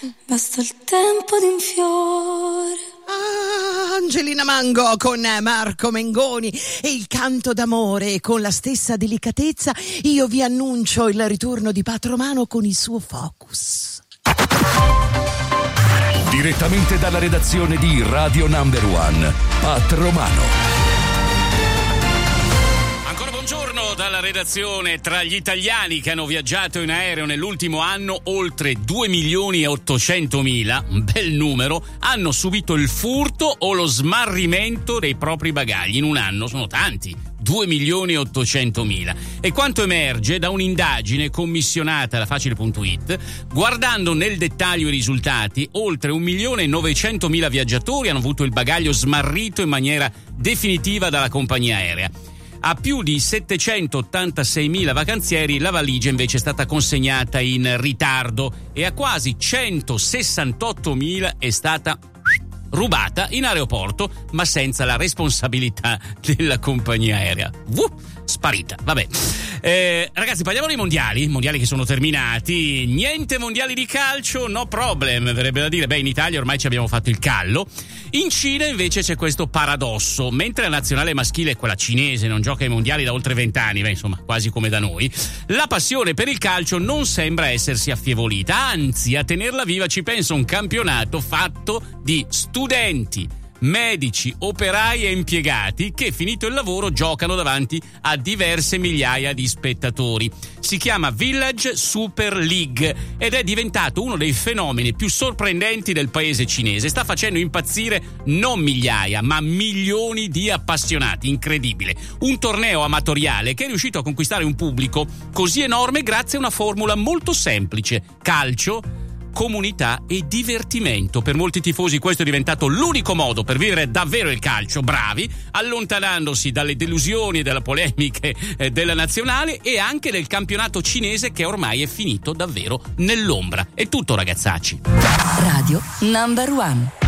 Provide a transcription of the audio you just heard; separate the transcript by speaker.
Speaker 1: Basta il tempo di un fiore.
Speaker 2: Angelina Mango con Marco Mengoni e il canto d'amore. Con la stessa delicatezza io vi annuncio il ritorno di Pat Romano con il suo Focus.
Speaker 3: Direttamente dalla redazione di Radio Number One, Pat Romano.
Speaker 4: Buongiorno dalla redazione. Tra gli italiani che hanno viaggiato in aereo nell'ultimo anno, oltre 2.800.000, un bel numero, hanno subito il furto o lo smarrimento dei propri bagagli. In un anno sono tanti, 2.800.000. E quanto emerge da un'indagine commissionata da Facile.it, guardando nel dettaglio i risultati, oltre 1.900.000 viaggiatori hanno avuto il bagaglio smarrito in maniera definitiva dalla compagnia aerea. A più di 786.000 vacanzieri la valigia invece è stata consegnata in ritardo e a quasi 168.000 è stata rubata in aeroporto, ma senza la responsabilità della compagnia aerea. Sparita, vabbè. Ragazzi, parliamo dei mondiali che sono terminati. Niente mondiali di calcio, no problem, verrebbe da dire. In Italia ormai ci abbiamo fatto il callo. In Cina invece c'è questo paradosso: mentre la nazionale maschile, quella cinese, non gioca ai mondiali da oltre 20 anni, insomma quasi come da noi, la passione per il calcio non sembra essersi affievolita, anzi a tenerla viva ci pensa un campionato fatto di studenti, medici, operai e impiegati che, finito il lavoro, giocano davanti a diverse migliaia di spettatori. Si chiama Village Super League ed è diventato uno dei fenomeni più sorprendenti del paese cinese. Sta facendo impazzire non migliaia, ma milioni di appassionati. Incredibile. Un torneo amatoriale che è riuscito a conquistare un pubblico così enorme grazie a una formula molto semplice: calcio, comunità e divertimento. Per molti tifosi questo è diventato l'unico modo per vivere davvero il calcio, bravi, allontanandosi dalle delusioni e dalle polemiche della nazionale e anche del campionato cinese che ormai è finito davvero nell'ombra. È tutto, ragazzacci.
Speaker 1: Radio Number One.